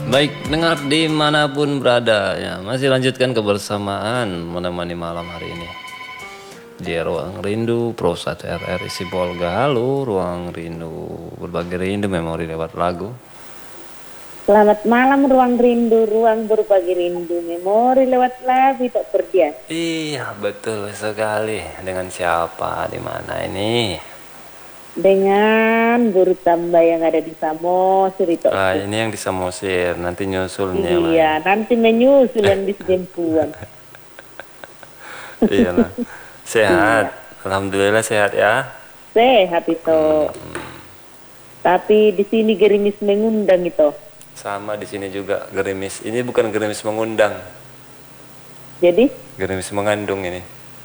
Baik, dengar dimanapun berada ya, masih lanjutkan kebersamaan menemani malam hari ini di Ruang Rindu Pro 1 RRI Sibolga. Halo, Ruang Rindu, berbagi rindu memori lewat lagu. Selamat malam Ruang Rindu, ruang berbagi rindu, memori lewat lagu tak perdian. Iya, betul sekali. Dengan siapa, di mana ini? Dengan guru tambah yang ada di Samosir itu. Ini yang di Samosir, nanti nyusulnya. Iya, nanti menyusul yang di Sedempuan. Iya lah. Sehat, alhamdulillah sehat ya. Sehat itu. Tapi di sini gerimis mengundang itu. Sama di sini juga gerimis. Ini bukan gerimis mengundang. Jadi? Gerimis mengandung ini.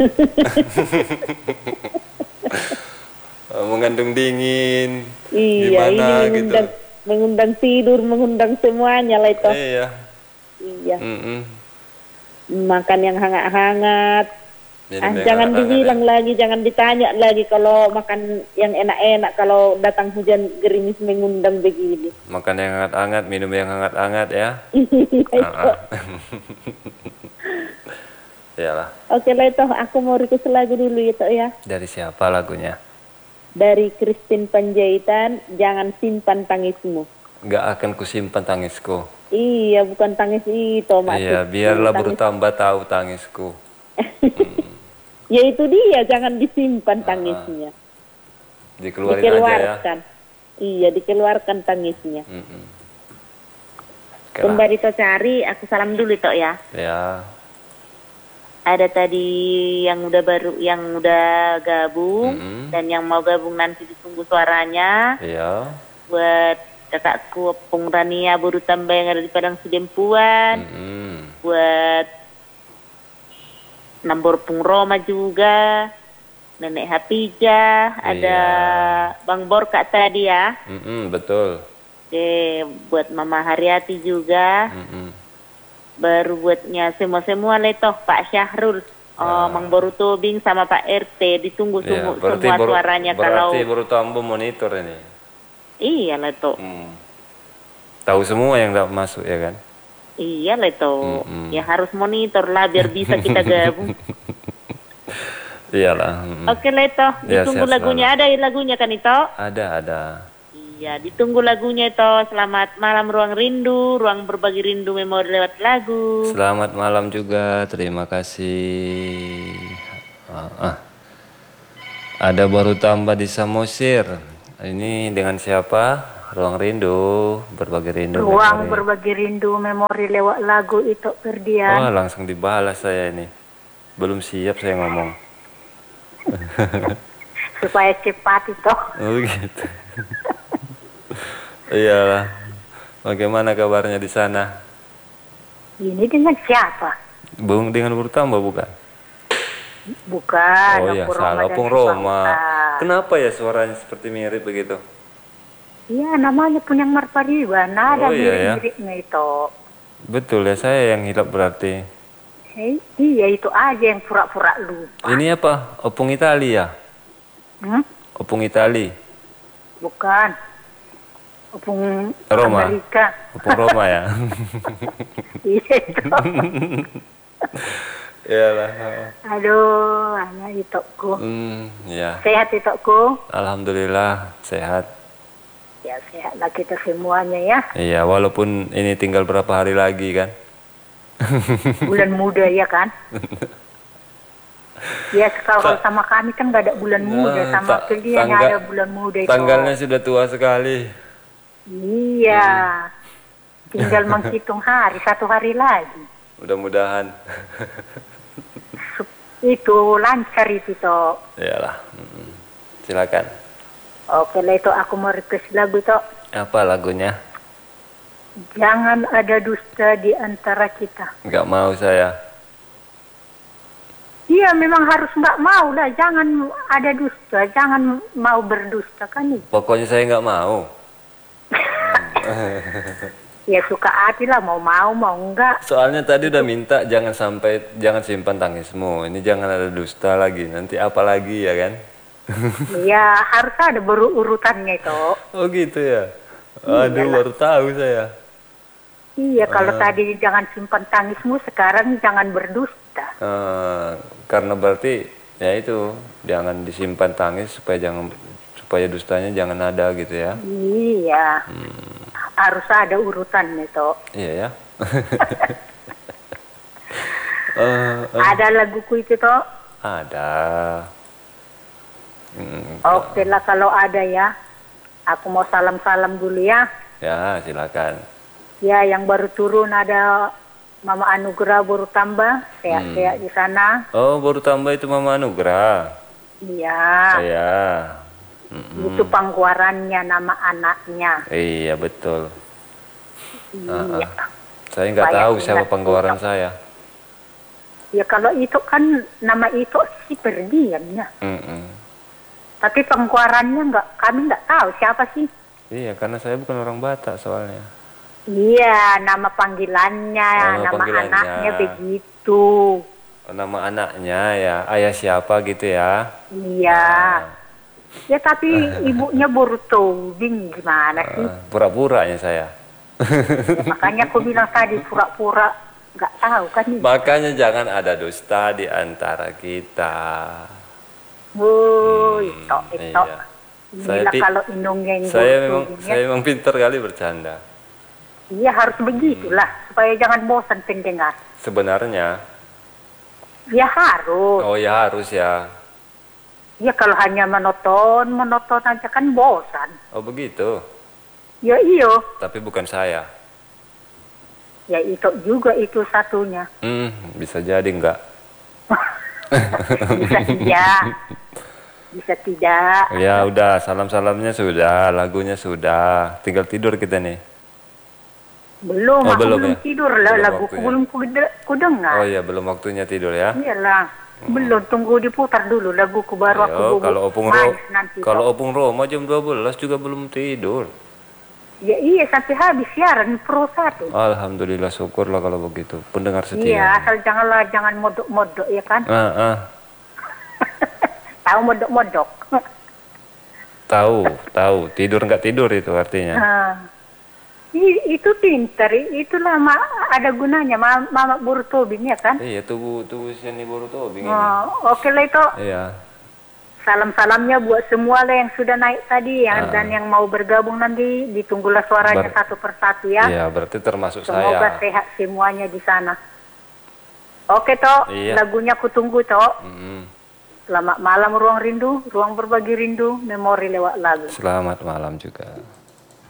Mengandung dingin. Iya, gimana ini gitu. mengundang tidur, mengundang semuanya lah itu. Iya. Iya. Makan yang hangat-hangat. Minum yang Jangan hangat-hangat dibilang ya. lagi, jangan ditanya lagi kalau makan yang enak-enak, kalau datang hujan gerimis mengundang begini. Makan yang hangat-hangat, minum yang hangat-hangat ya. Iyalah. Oke lah itu, aku mau request lagu dulu itu ya. Dari siapa lagunya? Dari Christine Panjaitan, Jangan Simpan Tangismu. Gak akan kusimpan tangisku. Iya, bukan tangis itu maksud. Iya, biarlah bertambah tahu tangisku. Ya itu dia, jangan disimpan tangisnya. Dikeluarkan. Aja ya. Iya, dikeluarkan tangisnya. Kembali to cari, aku salam dulu to ya. Ya. Ada tadi yang udah gabung dan yang mau gabung nanti ditunggu suaranya. Iya. Buat kakakku Pung Rania Buru Tambah yang ada di Padang Sedempuan. Buat Nambor Pung Roma juga, Nenek Hapijah, ada Bang Borka tadi ya. Betul. Oke, buat Mama Haryati juga. Baru buatnya semua letoh Pak Syahrul, Mang Boru Tobing sama Pak RT ditunggu semua suaranya. Berarti baru tambo monitor ini. Iya letoh. Tahu semua yang tak masuk ya kan? Iya letoh. Ya harus monitor lah biar bisa kita gabung. Iyalah. Oke letoh, ditunggu ya, lagunya selalu. Ada lagunya kan itu? Ada. Iya, ditunggu lagunya itu. Selamat malam Ruang Rindu, ruang berbagi rindu memori lewat lagu. Selamat malam juga, terima kasih. Ada baru tambah di Samosir. Ini dengan siapa? Ruang Rindu, berbagi rindu. Ruang memori. Berbagi rindu memori lewat lagu itu Ferdian. Oh, langsung dibalas saya ini. Belum siap saya ngomong. Supaya cepat itu. Oh gitu. Iyalah. Bagaimana kabarnya di sana? Ini dengan siapa? Bung dengan bertambah bukan? Bukan. Oh iya, salah. Pung Roma. Kenapa ya suaranya seperti mirip begitu? Iya, namanya Punyang Marpariban. Ada mirip-miripnya itu. Betul ya, saya yang hilap berarti. Iya, itu aja yang pura-pura lupa. Ini apa? Opung Itali ya? Opung Itali? Bukan. Opung Roma. Amerika. Opung Roma ya? Iya itu. Iyalah. Aduh, anak itoku. Ya. Sehat itoku? Alhamdulillah sehat. Ya sehatlah kita semuanya ya. Iya, walaupun ini tinggal berapa hari lagi kan? Bulan muda ya kan? Ya kalau sama kami kan gak ada bulan muda, sama kalian ada bulan muda itu. Tanggalnya sudah tua sekali. Iya. Tinggal menghitung hari, 1 hari lagi. Mudah-mudahan. Itu lancar itu toh. Iyalah. Silakan. Oke lah itu aku mau request lagu toh. Apa lagunya? Jangan ada dusta di antara kita. Nggak mau saya. Iya memang harus nggak mau lah. Jangan ada dusta, jangan mau berdusta kan itu. Pokoknya saya nggak mau. Ya suka hati lah, mau enggak. Soalnya tadi udah minta jangan simpan tangismu. Ini jangan ada dusta lagi. Nanti apa lagi ya kan? Iya harus ada urutannya itu. Oh gitu ya. Aduh baru tahu saya. Iya, kalau tadi jangan simpan tangismu, sekarang jangan berdusta. Karena berarti ya itu jangan disimpan tangis supaya dustanya jangan ada gitu ya. Iya. Harus ada urutannya toh. Iya ya. Ada laguku itu toh? Ada. Oke lah kalau ada ya. Aku mau salam-salam dulu ya. Ya, silakan. Ya, yang baru turun ada Mama Anugrah baru tambah, sehat-sehat di sana. Oh, baru tambah itu Mama Anugrah. Iya. Iya. Itu pangkuarannya nama anaknya. Iya, betul. Iya. Saya nggak tahu siapa pangkuaran saya. Ya kalau itu kan nama itu sih berdiamnya. Tapi pangkuarannya kami nggak tahu siapa sih. Iya, karena saya bukan orang Batak soalnya. Iya, nama panggilannya, nama anaknya begitu. Nama anaknya ya, ayah siapa gitu ya? Iya. Ya tapi ibunya baru tobing gimana sih? Pura-puranya saya. Ya, makanya aku bilang tadi pura-pura nggak tahu kan. Makanya jangan ada dusta di antara kita. Itu. Iya. Inilah kalau indungnya yang saya memang pintar kali bercanda. Iya harus begitulah supaya jangan bosan pendengar. Sebenarnya. Ya harus. Oh ya harus ya. Ya kalau hanya monoton aja kan bosan. Oh begitu. Ya iyo. Tapi bukan saya. Ya itu juga itu satunya. Bisa jadi enggak. Bisa iya. Bisa tidak. Ya udah, salam-salamnya sudah, lagunya sudah. Tinggal tidur kita nih. Belum, aku belum ya? tidur lah, laguku belum ku dengar. Oh iya, belum waktunya tidur ya. Iyalah. Belum, tunggu diputar dulu laguku baru aku kalau Opung Roma jam 12 juga belum tidur. Ya iya sampai habis siaran Pro 1. Alhamdulillah, syukurlah kalau begitu. Pendengar setia. Iya, asal jangan modok-modok ya kan? Tahu modok-modok. Tahu. Tidur nggak tidur itu artinya. Itu pintar, itulah ada gunanya. Mama Buru Tobing ya kan? Iya, tubuh sini Buru Tobing ini. Oke lah itu. Iya. Salam-salamnya buat semua lah yang sudah naik tadi ya, dan yang mau bergabung nanti ditunggulah suaranya satu persatu ya. Iya, berarti termasuk saya. Semoga sehat semuanya di sana. Oke toh, lagunya kutunggu toh. Selamat malam Ruang Rindu, ruang berbagi rindu, memori lewat lagu. Selamat malam juga.